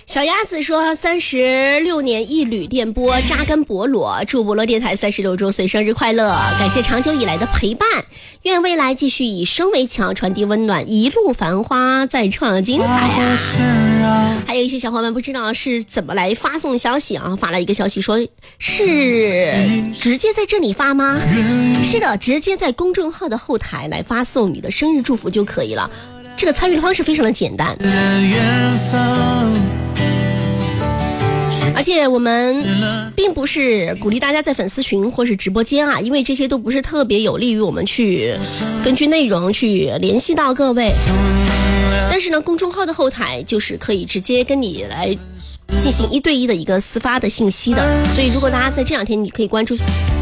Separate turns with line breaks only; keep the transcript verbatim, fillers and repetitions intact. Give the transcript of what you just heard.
小鸭子说三十六年一缕电波，扎根博罗，祝博罗电台三十六周岁生日快乐，感谢长久以来的陪伴，愿未来继续以声为桥，传递温暖，一路繁花再创精彩啊。还有一些小伙伴不知道是怎么来发送消息啊，发了一个消息说是直接在这里发吗？是的，直接在公众号的后台来发送你的生日祝福就可以了，这个参与的方式非常的简单。而且我们并不是鼓励大家在粉丝群或是直播间啊，因为这些都不是特别有利于我们去根据内容去联系到各位。但是呢，公众号的后台就是可以直接跟你来进行一对一的一个私发的信息的，所以如果大家在这两天你可以关注